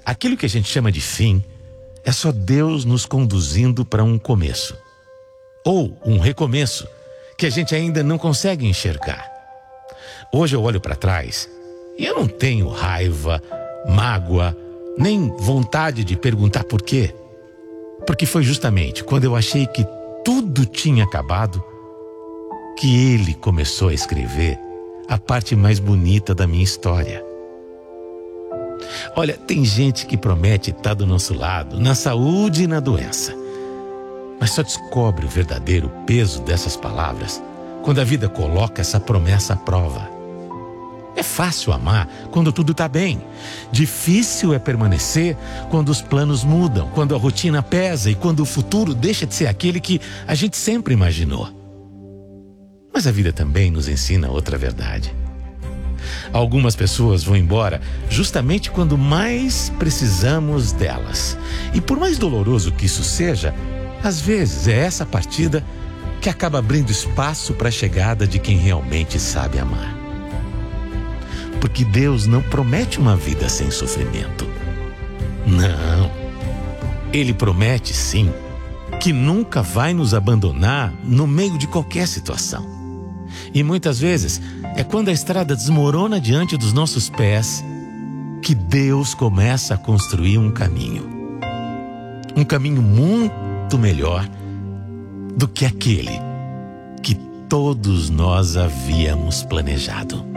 aquilo que a gente chama de fim é só Deus nos conduzindo para um começo. Ou um recomeço que a gente ainda não consegue enxergar. Hoje eu olho para trás e eu não tenho raiva, mágoa, nem vontade de perguntar por quê. Porque foi justamente quando eu achei que tudo tinha acabado que Ele começou a escrever a parte mais bonita da minha história. Olha, tem gente que promete estar do nosso lado, na saúde e na doença. Mas só descobre o verdadeiro peso dessas palavras quando a vida coloca essa promessa à prova. É fácil amar quando tudo está bem. Difícil é permanecer quando os planos mudam, quando a rotina pesa e quando o futuro deixa de ser aquele que a gente sempre imaginou. Mas a vida também nos ensina outra verdade. Algumas pessoas vão embora justamente quando mais precisamos delas. E por mais doloroso que isso seja, às vezes é essa partida que acaba abrindo espaço para a chegada de quem realmente sabe amar. Porque Deus não promete uma vida sem sofrimento. Não. Ele promete, sim, que nunca vai nos abandonar no meio de qualquer situação. E muitas vezes é quando a estrada desmorona diante dos nossos pés que Deus começa a construir um caminho. Um caminho muito melhor do que aquele que todos nós havíamos planejado.